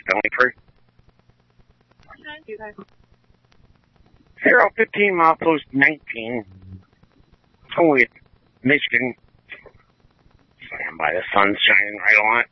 penalty free. Can I do that? 015 milepost 19. Oh, wait. Michigan. Stand by, the sun's shining right on it.